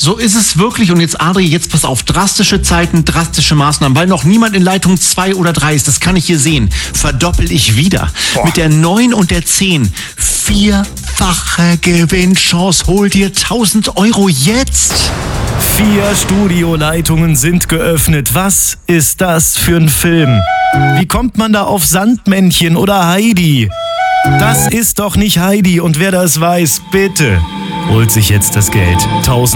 So ist es wirklich. Und jetzt, Adri, jetzt pass auf. Drastische Zeiten, drastische Maßnahmen. Weil noch niemand in Leitung 2 oder 3 ist, das kann ich hier sehen, verdoppel ich wieder. Boah. Mit der 9 und der 10. 4-fache Gewinnchance. Hol dir 1.000 € jetzt. 4 Studioleitungen sind geöffnet. Was ist das für ein Film? Wie kommt man da auf Sandmännchen oder Heidi? Das ist doch nicht Heidi. Und wer das weiß, bitte holt sich jetzt das Geld. 1.000